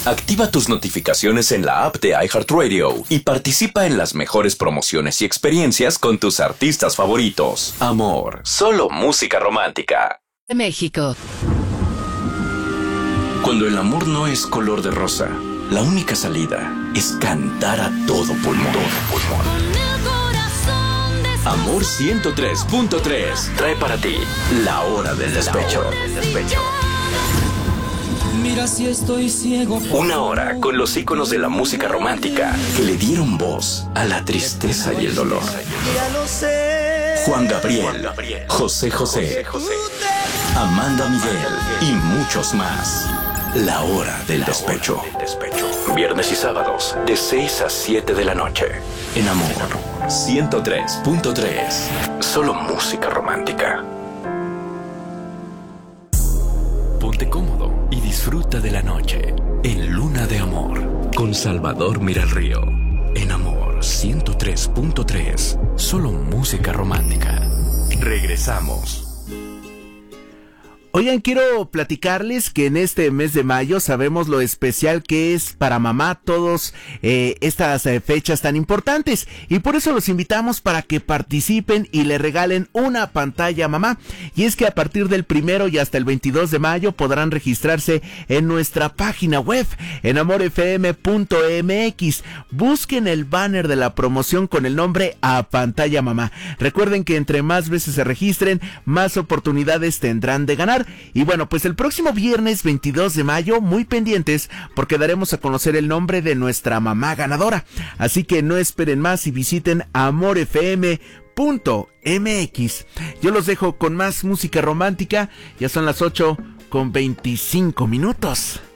Activa tus notificaciones en la app de iHeartRadio y participa en las mejores promociones y experiencias con tus artistas favoritos. Amor, solo música romántica. México. Cuando el amor no es color de rosa, la única salida es cantar a todo pulmón. Amor 103.3 trae para ti La Hora del Despecho. Mira si estoy ciego. Una hora con los íconos de la música romántica que le dieron voz a la tristeza y el dolor. Juan Gabriel, José José, Amanda Miguel y muchos más. La Hora del Despecho. Viernes y sábados de 6 a 7 de la noche. En Amor 103.3. Solo música romántica. Ponte cómodo y disfruta de la noche en Luna de Amor con Salvador Miralrío. En Amor 103.3. Solo música romántica. Regresamos. Oigan, quiero platicarles que en este mes de mayo sabemos lo especial que es para mamá todas estas fechas tan importantes, y por eso los invitamos para que participen y le regalen una pantalla a mamá. Y es que a partir del 1 y hasta el 22 de mayo podrán registrarse en nuestra página web en amorfm.mx. Busquen el banner de la promoción con el nombre A Pantalla Mamá. Recuerden que entre más veces se registren, más oportunidades tendrán de ganar. Y bueno, pues el próximo viernes 22 de mayo, muy pendientes, porque daremos a conocer el nombre de nuestra mamá ganadora. Así que no esperen más y visiten amorfm.mx. Yo los dejo con más música romántica. Ya son las 8:25.